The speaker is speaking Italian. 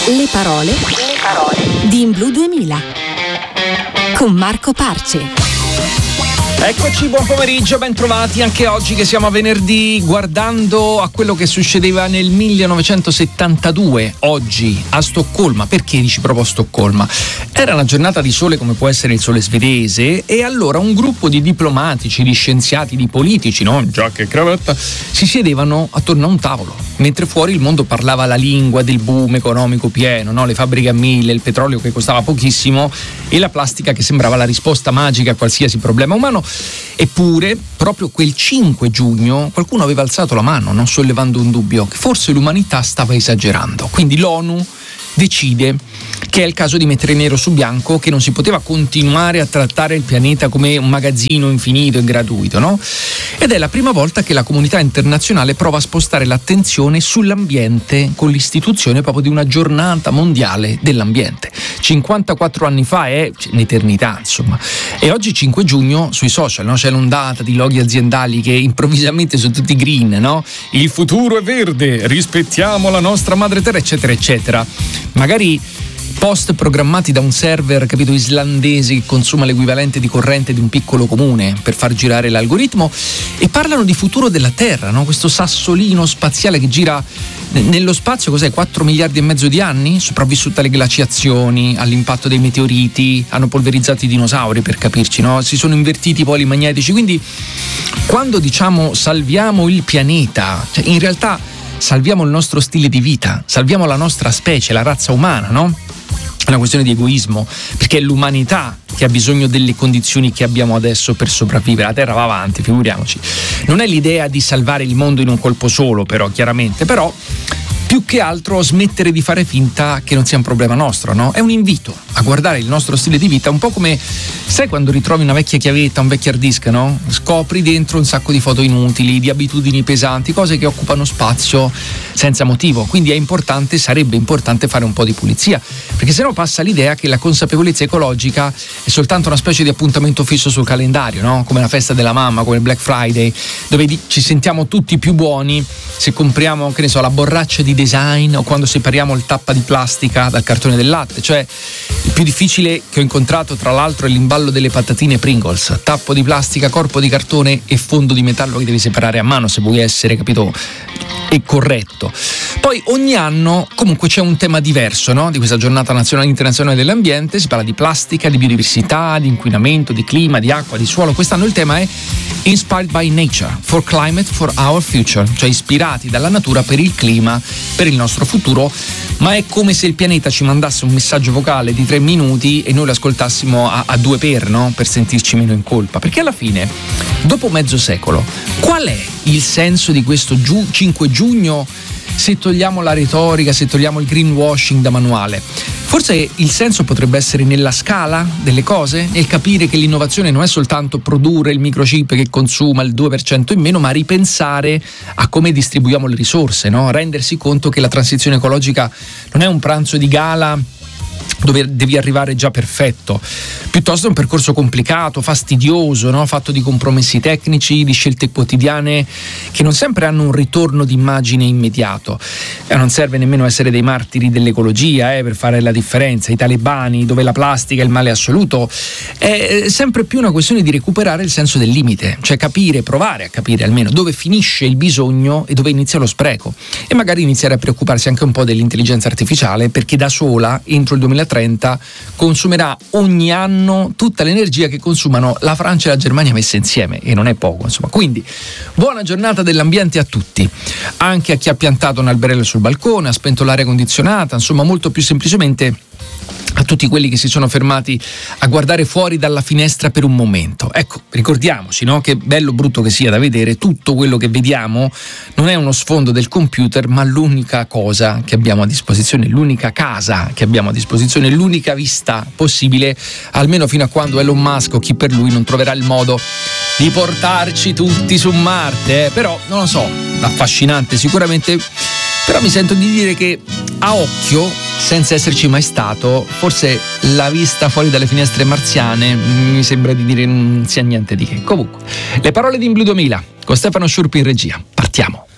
Le parole di In Blu 2000 con Marco Parce. Eccoci, buon pomeriggio, ben trovati anche oggi che siamo a venerdì, guardando a quello che succedeva nel 1972, oggi a Stoccolma. Perché dici proprio Stoccolma? Era una giornata di sole come può essere il sole svedese, e allora un gruppo di diplomatici, di scienziati, di politici, no? Giacca e cravatta, si siedevano attorno a un tavolo, mentre fuori il mondo parlava la lingua del boom economico pieno, no? Le fabbriche a mille, il petrolio che costava pochissimo e la plastica che sembrava la risposta magica a qualsiasi problema umano. Eppure, proprio quel 5 giugno qualcuno aveva alzato la mano, no? Sollevando un dubbio che forse l'umanità stava esagerando. Quindi l'ONU decide che è il caso di mettere nero su bianco che non si poteva continuare a trattare il pianeta come un magazzino infinito e gratuito, no? Ed è la prima volta che la comunità internazionale prova a spostare l'attenzione sull'ambiente con l'istituzione proprio di una giornata mondiale dell'ambiente. 54 anni fa è un'eternità, insomma. E oggi 5 giugno sui social, no? C'è l'ondata di loghi aziendali che improvvisamente sono tutti green, no? Il futuro è verde, rispettiamo la nostra madre terra, eccetera, eccetera. Magari post programmati da un server, capito, islandese che consuma l'equivalente di corrente di un piccolo comune per far girare l'algoritmo, e parlano di futuro della Terra, no? Questo sassolino spaziale che gira nello spazio, cos'è, 4 miliardi e mezzo di anni, sopravvissuto alle glaciazioni, all'impatto dei meteoriti, hanno polverizzato i dinosauri, per capirci, no? Si sono invertiti i poli magnetici. Quindi quando diciamo salviamo il pianeta, cioè in realtà salviamo il nostro stile di vita, salviamo la nostra specie, la razza umana, no? È una questione di egoismo, perché è l'umanità che ha bisogno delle condizioni che abbiamo adesso per sopravvivere. La Terra va avanti, figuriamoci. Non è l'idea di salvare il mondo in un colpo solo, però, chiaramente, però più che altro smettere di fare finta che non sia un problema nostro, no? È un invito a guardare il nostro stile di vita un po' come, sai, quando ritrovi una vecchia chiavetta, un vecchio hard disk, no? Scopri dentro un sacco di foto inutili, di abitudini pesanti, cose che occupano spazio senza motivo. Quindi sarebbe importante fare un po' di pulizia, perché sennò passa l'idea che la consapevolezza ecologica è soltanto una specie di appuntamento fisso sul calendario, no? Come la festa della mamma, come il Black Friday, dove ci sentiamo tutti più buoni se compriamo, che ne so, la borraccia di design, o quando separiamo il tappa di plastica dal cartone del latte. Cioè, il più difficile che ho incontrato, tra l'altro, è l'imballo delle patatine Pringles: tappo di plastica, corpo di cartone e fondo di metallo che devi separare a mano se vuoi essere, capito, e corretto. Poi ogni anno comunque c'è un tema diverso, no? Di questa giornata nazionale e internazionale dell'ambiente. Si parla di plastica, di biodiversità, di inquinamento, di clima, di acqua, di suolo. Quest'anno il tema è Inspired by Nature, for Climate, for Our Future, cioè ispirati dalla natura per il clima, per il nostro futuro. Ma è come se il pianeta ci mandasse un messaggio vocale di 3 minuti e noi lo ascoltassimo a due no? Per sentirci meno in colpa. Perché alla fine, dopo mezzo secolo, qual è il senso di questo 5 giugno se togliamo la retorica, se togliamo il greenwashing da manuale? Forse il senso potrebbe essere nella scala delle cose, nel capire che l'innovazione non è soltanto produrre il microchip che consuma il 2% in meno, ma ripensare a come distribuiamo le risorse, no? Rendersi conto che la transizione ecologica non è un pranzo di gala dove devi arrivare già perfetto, piuttosto è un percorso complicato, fastidioso, no? Fatto di compromessi tecnici, di scelte quotidiane che non sempre hanno un ritorno d'immagine immediato. Non serve nemmeno essere dei martiri dell'ecologia per fare la differenza. I talebani, dove la plastica è il male assoluto, è sempre più una questione di recuperare il senso del limite, cioè provare a capire almeno dove finisce il bisogno e dove inizia lo spreco, e magari iniziare a preoccuparsi anche un po' dell'intelligenza artificiale, perché da sola entro il 2030 consumerà ogni anno tutta l'energia che consumano la Francia e la Germania messe insieme, e non è poco, insomma. Quindi buona giornata dell'ambiente a tutti, anche a chi ha piantato un alberello sul balcone, ha spento l'aria condizionata, insomma, molto più semplicemente a tutti quelli che si sono fermati a guardare fuori dalla finestra per un momento. Ecco, ricordiamoci, no, che bello brutto che sia da vedere, tutto quello che vediamo non è uno sfondo del computer, ma l'unica cosa che abbiamo a disposizione, l'unica casa che abbiamo a disposizione, l'unica vista possibile, almeno fino a quando Elon Musk o chi per lui non troverà il modo di portarci tutti su Marte. Però non lo so, affascinante sicuramente, però mi sento di dire che a occhio, senza esserci mai stato, forse la vista fuori dalle finestre marziane mi sembra di dire non sia niente di che. Comunque, le parole di In Blu 2000 con Stefano Sciurpi in regia. Partiamo.